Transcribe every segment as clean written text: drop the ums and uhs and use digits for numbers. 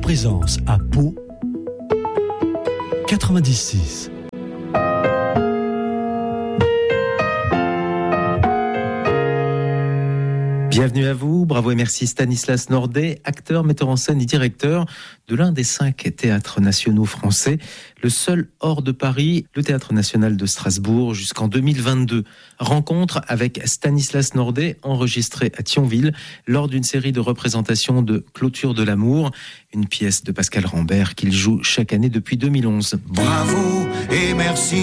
Présence à Pau 96. Bienvenue à vous, bravo et merci Stanislas Nordet, acteur, metteur en scène et directeur de l'un des 5 théâtres nationaux français, le seul hors de Paris, le Théâtre National de Strasbourg, jusqu'en 2022. Rencontre avec Stanislas Nordet, enregistrée à Thionville, lors d'une série de représentations de Clôture de l'amour, une pièce de Pascal Rambert qu'il joue chaque année depuis 2011. Bravo et merci.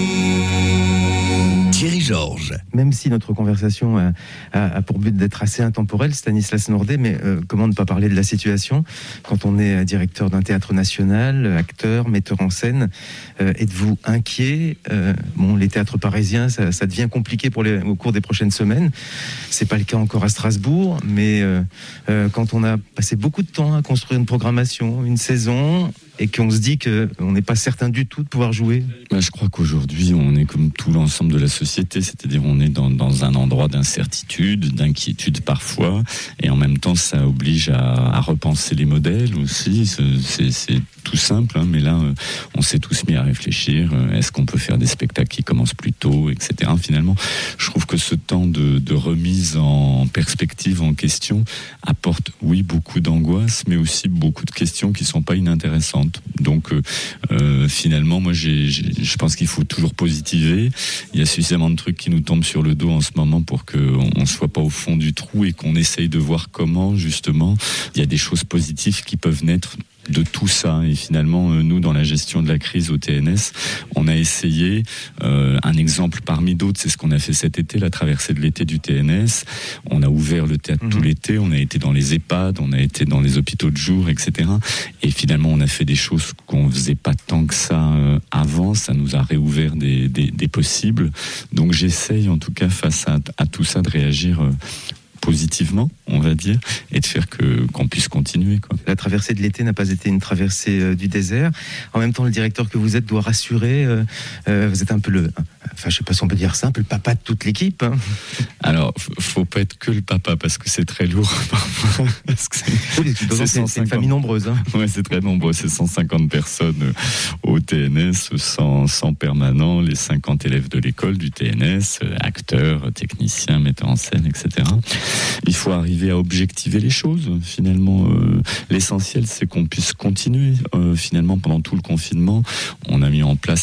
Thierry Georges. Même si notre conversation a pour but d'être assez intemporelle, Stanislas Nordet, mais comment ne pas parler de la situation quand on est directeur d'un théâtre national, acteur, metteur en scène. Êtes-vous inquiet ? Les théâtres parisiens, ça devient compliqué au cours des prochaines semaines. C'est pas le cas encore à Strasbourg, mais quand on a passé beaucoup de temps à construire une programmation, une saison, et qu'on se dit qu'on n'est pas certain du tout de pouvoir jouer. Je crois qu'aujourd'hui, on est comme tout l'ensemble de la société, c'est-à-dire on est dans un endroit d'incertitude, d'inquiétude parfois, et en même temps, ça oblige à repenser les modèles aussi. C'est tout simple, hein, mais là, on s'est tous mis à réfléchir. Est-ce qu'on peut faire des spectacles qui commencent plus tôt, etc. Finalement, je trouve que ce temps de remise en perspective, en question, apporte, oui, beaucoup d'angoisse, mais aussi beaucoup de questions qui sont pas inintéressantes. Donc finalement, moi je pense qu'il faut toujours positiver. Il y a suffisamment de trucs qui nous tombent sur le dos en ce moment pour qu'on ne soit pas au fond du trou et qu'on essaye de voir comment justement il y a des choses positives qui peuvent naître de tout ça. Et finalement, nous, dans la gestion de la crise au TNS, on a essayé, un exemple parmi d'autres, c'est ce qu'on a fait cet été, la traversée de l'été du TNS. On a ouvert le théâtre tout l'été, on a été dans les EHPAD, on a été dans les hôpitaux de jour, etc. Et finalement, on a fait des choses qu'on faisait pas tant que ça avant. Ça nous a réouvert des possibles. Donc j'essaye, en tout cas, face à tout ça, de réagir positivement, on va dire, et de faire qu'on puisse continuer, quoi. La traversée de l'été n'a pas été une traversée du désert. En même temps, le directeur que vous êtes doit rassurer. Vous êtes un peu je sais pas si on peut dire ça, un peu le papa de toute l'équipe. Hein. Alors, faut pas être que le papa, parce que c'est très lourd parfois. C'est une famille nombreuse. Hein. Ouais, c'est très nombreux. C'est 150 personnes au TNS, 100 permanents, les 50 élèves de l'école du TNS, acteurs, techniciens, metteurs en scène, etc. Il faut arriver à objectiver les choses. Finalement, l'essentiel, c'est qu'on puisse continuer. Finalement, pendant tout le confinement, on a mis en place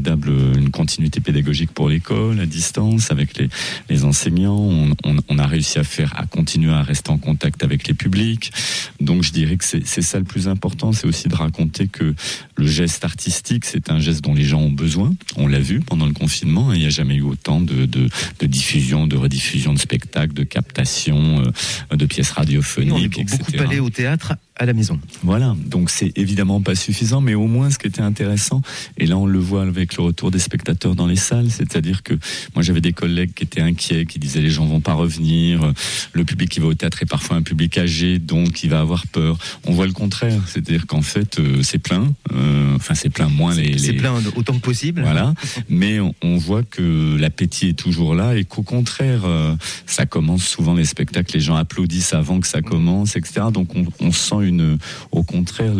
une continuité pédagogique pour l'école, à distance, avec les enseignants. On a réussi à continuer à rester en contact avec les publics. Donc, je dirais que c'est ça le plus important. C'est aussi de raconter que le geste artistique, c'est un geste dont les gens ont besoin. On l'a vu pendant le confinement. Il n'y a jamais eu autant de diffusion, de rediffusion de spectacles, de captation, de pièces radiophoniques, etc. Beaucoup allé au théâtre à la maison. Voilà, donc c'est évidemment pas suffisant, mais au moins ce qui était intéressant, et là on le voit avec le retour des spectateurs dans les salles, c'est-à-dire que moi j'avais des collègues qui étaient inquiets, qui disaient les gens vont pas revenir, le public qui va au théâtre est parfois un public âgé, donc il va avoir peur. On voit le contraire, c'est-à-dire qu'en fait c'est plein, c'est plein moins c'est plein autant que possible. Voilà, mais on voit que l'appétit est toujours là et qu'au contraire ça commence souvent les spectacles, les gens applaudissent avant que ça commence, etc. Donc on sent au contraire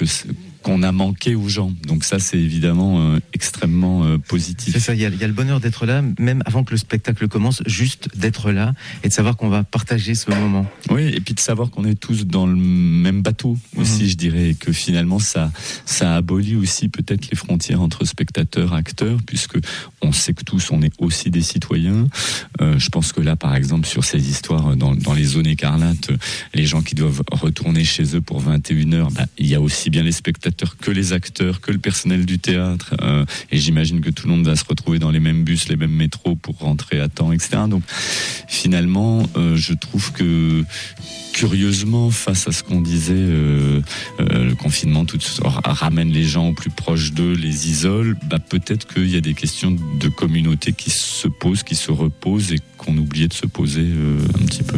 qu'on a manqué aux gens. Donc ça, c'est évidemment extrêmement positif. C'est ça, il y a le bonheur d'être là, même avant que le spectacle commence, juste d'être là et de savoir qu'on va partager ce moment. Oui, et puis de savoir qu'on est tous dans le même bateau aussi, je dirais, et que finalement, ça abolit aussi peut-être les frontières entre spectateurs, acteurs, puisque on sait que tous, on est aussi des citoyens. Je pense que là, par exemple, sur ces histoires dans les zones écarlates, les gens qui doivent retourner chez eux pour 21h, il y a aussi bien les spectateurs que les acteurs, que le personnel du théâtre, et j'imagine que tout le monde va se retrouver dans les mêmes bus, les mêmes métros pour rentrer à temps, etc. Donc finalement, je trouve que curieusement, face à ce qu'on disait, le confinement ramène les gens au plus proche d'eux, les isole, peut-être qu'il y a des questions de communauté qui se posent, qui se reposent et qu'on oubliait de se poser un petit peu.